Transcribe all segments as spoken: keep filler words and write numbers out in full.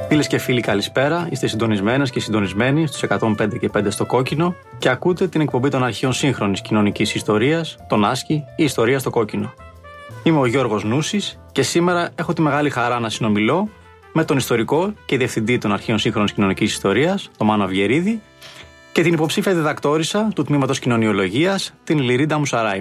Φίλες και φίλοι, καλησπέρα. Είστε συντονισμένες και συντονισμένοι στους εκατόν πέντε και πέντε στο Κόκκινο και ακούτε την εκπομπή των αρχείων σύγχρονης κοινωνικής ιστορίας, τον Άσκη, η ιστορία στο Κόκκινο. Είμαι ο Γιώργος Νούσης και σήμερα έχω τη μεγάλη χαρά να συνομιλώ με τον ιστορικό και διευθυντή των αρχείων σύγχρονης κοινωνικής ιστορίας, τον Μάνο Αυγερίδη, και την υποψήφια διδακτόρισα του Τμήματος Κοινωνιολογίας, την Λιρίντα Μουσαράη.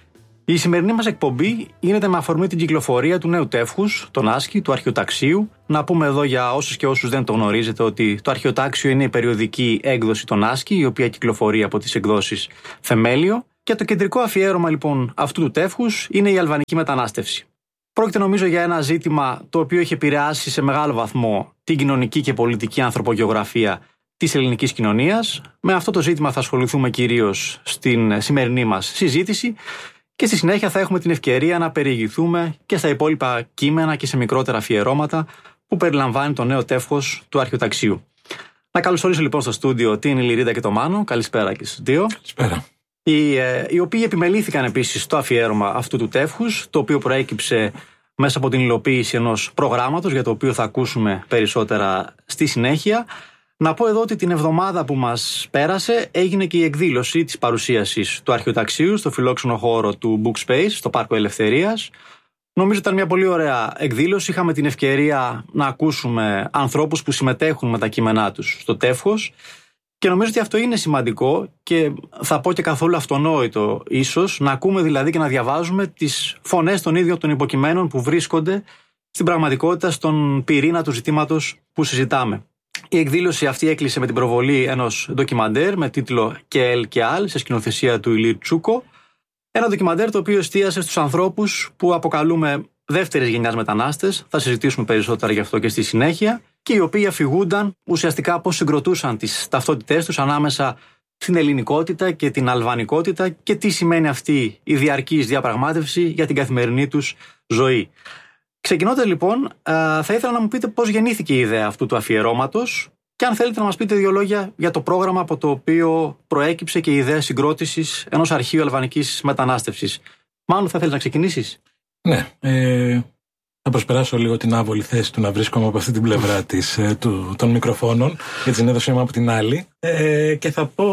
Η σημερινή μας εκπομπή γίνεται με αφορμή την κυκλοφορία του νέου τεύχους, τον Άσκη, του Αρχαιοταξίου. Να πούμε εδώ για όσους και όσους δεν το γνωρίζετε ότι το Αρχαιοτάξιο είναι η περιοδική έκδοση των Άσκη, η οποία κυκλοφορεί από τις εκδόσεις Θεμέλιο. Και το κεντρικό αφιέρωμα λοιπόν αυτού του τεύχους είναι η αλβανική μετανάστευση. Πρόκειται νομίζω για ένα ζήτημα το οποίο έχει επηρεάσει σε μεγάλο βαθμό την κοινωνική και πολιτική ανθρωπογεωγραφία της ελληνικής κοινωνίας. Με αυτό το ζήτημα θα ασχοληθούμε κυρίως στην σημερινή μας συζήτηση. Και στη συνέχεια θα έχουμε την ευκαιρία να περιηγηθούμε και στα υπόλοιπα κείμενα και σε μικρότερα αφιερώματα που περιλαμβάνει το νέο τεύχος του Αρχαιοταξίου. Να καλωσορίσω λοιπόν στο στούντιο την Λιρίντα και τον Μάνο. Καλησπέρα και στους δύο. Καλησπέρα. Οι, ε, οι οποίοι επιμελήθηκαν επίσης στο αφιέρωμα αυτού του τεύχους, το οποίο προέκυψε μέσα από την υλοποίηση ενός προγράμματος, για το οποίο θα ακούσουμε περισσότερα στη συνέχεια. Να πω εδώ ότι την εβδομάδα που μας πέρασε έγινε και η εκδήλωση της παρουσίασης του Αρχαιοταξίου στο φιλόξενο χώρο του Book Space, στο Πάρκο Ελευθερίας. Νομίζω ήταν μια πολύ ωραία εκδήλωση. Είχαμε την ευκαιρία να ακούσουμε ανθρώπους που συμμετέχουν με τα κείμενά τους στο τεύχος και νομίζω ότι αυτό είναι σημαντικό και θα πω και καθόλου αυτονόητο ίσως, να ακούμε δηλαδή και να διαβάζουμε τις φωνές των ίδιων των υποκειμένων που βρίσκονται στην πραγματικότητα στον πυρήνα του ζητήματος που συζητάμε. Η εκδήλωση αυτή έκλεισε με την προβολή ενός ντοκιμαντέρ με τίτλο «Και ελ και αλ» σε σκηνοθεσία του Ηλίρ Τσούκο. Ένα ντοκιμαντέρ το οποίο εστίασε στους ανθρώπους που αποκαλούμε δεύτερης γενιάς μετανάστες. Θα συζητήσουμε περισσότερα γι' αυτό και στη συνέχεια. Και οι οποίοι αφηγούνταν ουσιαστικά πώς συγκροτούσαν τις ταυτότητές τους ανάμεσα στην ελληνικότητα και την αλβανικότητα και τι σημαίνει αυτή η διαρκής διαπραγμάτευση για την καθημερινή τους ζωή. Ξεκινώντας λοιπόν, θα ήθελα να μου πείτε πώς γεννήθηκε η ιδέα αυτού του αφιερώματος και αν θέλετε να μας πείτε δύο λόγια για το πρόγραμμα από το οποίο προέκυψε και η ιδέα συγκρότησης ενός αρχείου αλβανικής μετανάστευσης. Μάλλον θα θέλεις να ξεκινήσεις? Ναι, ε, θα προσπεράσω λίγο την άβολη θέση του να βρίσκομαι από αυτή την πλευρά της, ε, του, των μικροφώνων, γιατί την έδωσε από την άλλη, ε, και θα πω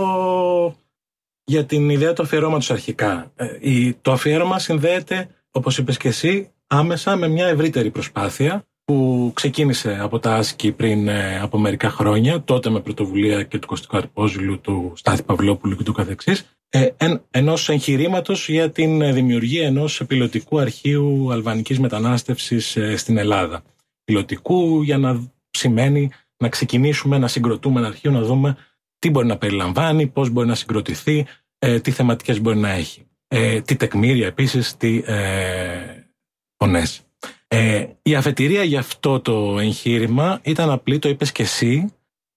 για την ιδέα του αφιερώματος αρχικά. Ε, η, το αφιέρωμα συνδέεται, όπως είπες και εσύ, άμεσα με μια ευρύτερη προσπάθεια που ξεκίνησε από τα Άσκη πριν ε, από μερικά χρόνια, τότε με πρωτοβουλία και του Κωστικού Αρπόζηλου, του Στάθη Παυλόπουλου και του καθεξής, ε, εν, ενός εγχειρήματος για την δημιουργία ενός πιλωτικού αρχείου αλβανικής μετανάστευσης ε, στην Ελλάδα. Πιλωτικού για να σημαίνει να ξεκινήσουμε να συγκροτούμε ένα αρχείο, να δούμε τι μπορεί να περιλαμβάνει, πώς μπορεί να συγκροτηθεί, ε, τι θεματικές μπορεί να έχει. Ε, τι τεκμήρια επίσης, τι ε, φωνές. Ε, η αφετηρία για αυτό το εγχείρημα ήταν απλή, το είπες και εσύ,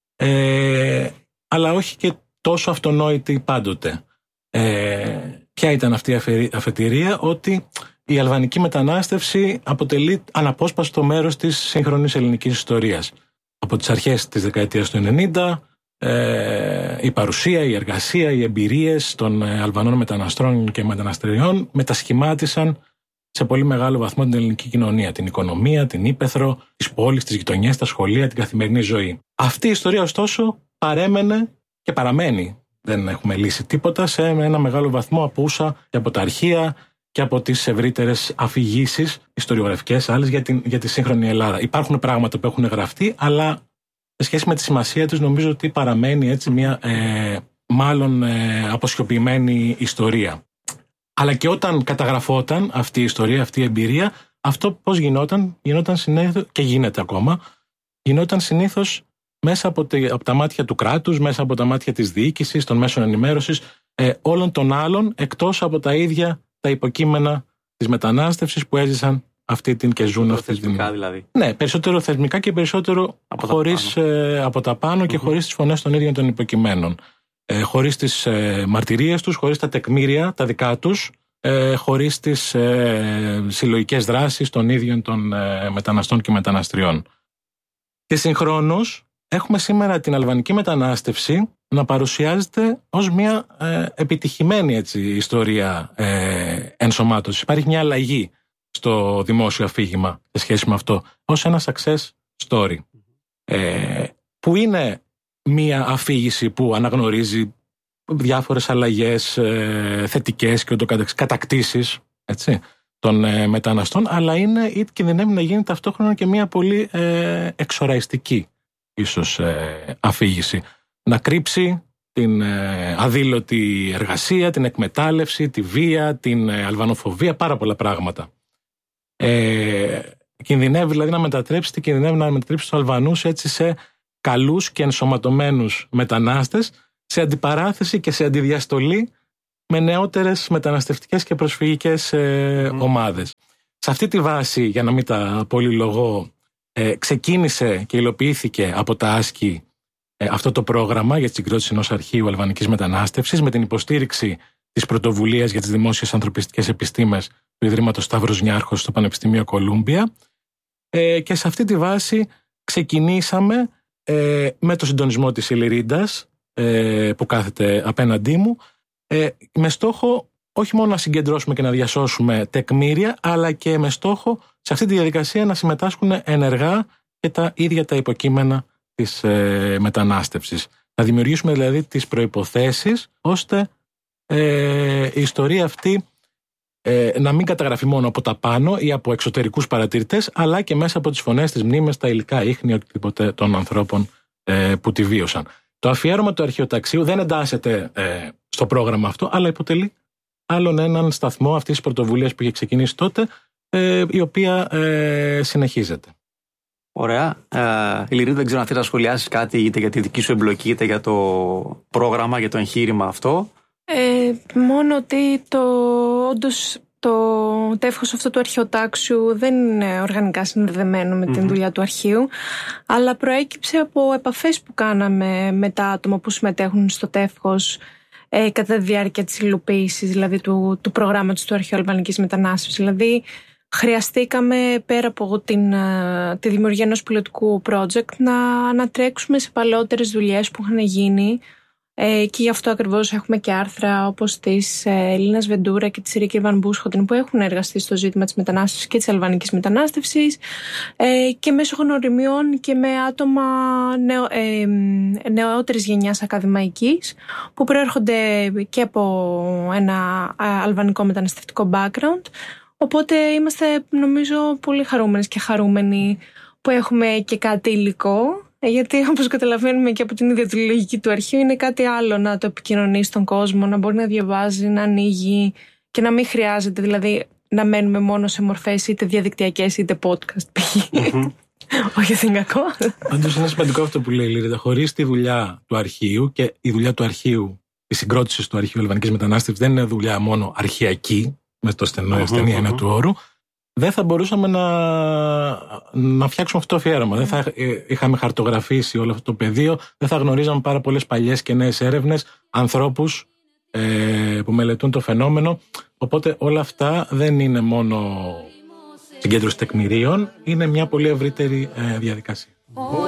ε, αλλά όχι και τόσο αυτονόητη πάντοτε. Ε, ποια ήταν αυτή η αφετηρία? Ότι η αλβανική μετανάστευση αποτελεί αναπόσπαστο μέρος της σύγχρονης ελληνικής ιστορίας. Από τις αρχές της δεκαετίας του ενενήντα, ε, η παρουσία, η εργασία, οι εμπειρίες των Αλβανών μεταναστών και μεταναστριών μετασχημάτισαν σε πολύ μεγάλο βαθμό την ελληνική κοινωνία, την οικονομία, την ύπαιθρο, τις πόλεις, τις γειτονιές, τα σχολεία, την καθημερινή ζωή. Αυτή η ιστορία ωστόσο παρέμενε και παραμένει, δεν έχουμε λύσει τίποτα, σε ένα μεγάλο βαθμό απούσα και από τα αρχεία και από τις ευρύτερες αφηγήσεις ιστοριογραφικές άλλες για, την, για τη σύγχρονη Ελλάδα. Υπάρχουν πράγματα που έχουν γραφτεί, αλλά σε σχέση με τη σημασία τους νομίζω ότι παραμένει έτσι μια ε, μάλλον ε, αποσιωπημένη ιστορία. Αλλά και όταν καταγραφόταν αυτή η ιστορία, αυτή η εμπειρία, αυτό πώς γινόταν, γινόταν συνήθως, και γίνεται ακόμα, γινόταν συνήθως μέσα από, τη, από τα μάτια του κράτους, μέσα από τα μάτια της διοίκησης, των μέσων ενημέρωσης, ε, όλων των άλλων, εκτός από τα ίδια τα υποκείμενα της μετανάστευσης που έζησαν αυτή την και ζουν αυτή την. Θεσμικά δηλαδή. Ναι, περισσότερο θεσμικά και περισσότερο από χωρίς, τα ε, από τα πάνω και mm-hmm. χωρίς τις φωνές των ίδιων των υποκειμένων. Ε, χωρίς τις ε, μαρτυρίες τους, χωρίς τα τεκμήρια, τα δικά τους, ε, χωρίς τις ε, συλλογικές δράσεις των ίδιων των ε, μεταναστών και μεταναστριών. Και συγχρόνως έχουμε σήμερα την αλβανική μετανάστευση να παρουσιάζεται ως μια ε, επιτυχημένη έτσι, ιστορία ε, ενσωμάτωσης. Υπάρχει μια αλλαγή στο δημόσιο αφήγημα σε σχέση με αυτό, ως ένα success story. ε, που είναι μία αφήγηση που αναγνωρίζει διάφορες αλλαγές ε, θετικές και ούτω κατακτήσεις, έτσι, των ε, μεταναστών, αλλά είναι ή κινδυνεύει να γίνει ταυτόχρονα και μία πολύ ε, εξοραϊστική ίσως ε, αφήγηση. Να κρύψει την ε, αδήλωτη εργασία, την εκμετάλλευση, τη βία, την ε, αλβανοφοβία, πάρα πολλά πράγματα. Ε, κινδυνεύει δηλαδή να μετατρέψει, κινδυνεύει να μετατρέψει τους Αλβανούς έτσι σε καλούς και ενσωματωμένους μετανάστες, σε αντιπαράθεση και σε αντιδιαστολή με νεότερες μεταναστευτικές και προσφυγικές ε, mm. ομάδες. Σε αυτή τη βάση, για να μην τα πολυλογώ, ε, ξεκίνησε και υλοποιήθηκε από τα άσκη ε, αυτό το πρόγραμμα για τη συγκρότηση ενός αρχείου αλβανικής μετανάστευσης με την υποστήριξη της πρωτοβουλίας για τις δημόσιες ανθρωπιστικές επιστήμες του Ιδρύματος Σταύρος Νιάρχος στο Πανεπιστήμιο Κολούμπια, ε, και σε αυτή τη βάση ξεκινήσαμε ε, με το συντονισμό της Ηλιρίντας ε, που κάθεται απέναντί μου, ε, με στόχο όχι μόνο να συγκεντρώσουμε και να διασώσουμε τεκμήρια, αλλά και με στόχο σε αυτή τη διαδικασία να συμμετάσχουν ενεργά και τα ίδια τα υποκείμενα της ε, μετανάστευσης. Να δημιουργήσουμε δηλαδή τις προϋποθέσεις ώστε ε, η ιστορία αυτή ε, να μην καταγραφεί μόνο από τα πάνω ή από εξωτερικούς παρατηρητές, αλλά και μέσα από τις φωνές, τις μνήμες, τα υλικά ίχνη, οτιδήποτε των ανθρώπων ε, που τη βίωσαν. Το αφιέρωμα του αρχαιοταξίου δεν εντάσσεται ε, στο πρόγραμμα αυτό, αλλά υποτελεί άλλον έναν σταθμό αυτής της πρωτοβουλίας που είχε ξεκινήσει τότε, ε, η οποία ε, συνεχίζεται. Ωραία. Ε, Ηλιρίδα, δεν ξέρω αν θέλει να σχολιάσεις κάτι είτε για τη δική σου εμπλοκή, είτε για το πρόγραμμα, για το εγχείρημα αυτό. Ε, μόνο ότι το, όντως το τεύχος αυτό του αρχαιοτάξιου δεν είναι οργανικά συνδεδεμένο με mm-hmm. την δουλειά του αρχείου, αλλά προέκυψε από επαφές που κάναμε με τα άτομα που συμμετέχουν στο τεύχος ε, κατά τη διάρκεια της υλοποίησης δηλαδή, του, του προγράμματος του αρχαίου αλβανικής μετανάστευσης. Δηλαδή, χρειαστήκαμε πέρα από την, τη δημιουργία ενός πιλωτικού project να ανατρέξουμε σε παλαιότερες δουλειές που είχαν γίνει, ε, και γι' αυτό ακριβώς έχουμε και άρθρα όπως της Ελίνας Βεντούρα και της Ρίκη Βαν Μπούσχοτεν που έχουν εργαστεί στο ζήτημα της μετανάστευσης και της αλβανικής μετανάστευσης, ε, και μέσω γνωριμιών και με άτομα νεο, ε, νεότερης γενιάς ακαδημαϊκής που προέρχονται και από ένα αλβανικό μεταναστευτικό background. Οπότε είμαστε νομίζω πολύ χαρούμενες και χαρούμενοι που έχουμε και κάτι υλικό, γιατί όπως καταλαβαίνουμε και από την ίδια τη λογική του αρχείου είναι κάτι άλλο να το επικοινωνεί στον κόσμο, να μπορεί να διαβάζει, να ανοίγει και να μην χρειάζεται δηλαδή να μένουμε μόνο σε μορφές είτε διαδικτυακές είτε podcast. Mm-hmm. Όχι, δεν είναι κακό. Πάντως είναι σημαντικό αυτό που λέει η Λίριδα. Χωρίς τη δουλειά του αρχείου, και η δουλειά του αρχείου, η συγκρότηση του αρχείου αλβανικής μετανάστευσης δεν είναι δουλειά μόνο αρχαιακή, με το στενό uh-huh, στενή έννοια uh-huh. του όρου, δεν θα μπορούσαμε να, να φτιάξουμε αυτό το αφιέρωμα. Δεν θα είχαμε χαρτογραφήσει όλο αυτό το πεδίο, δεν θα γνωρίζαμε πάρα πολλές παλιές και νέες έρευνες, ανθρώπους ε, που μελετούν το φαινόμενο. Οπότε όλα αυτά δεν είναι μόνο συγκέντρωση τεκμηρίων, είναι μια πολύ ευρύτερη ε, διαδικασία.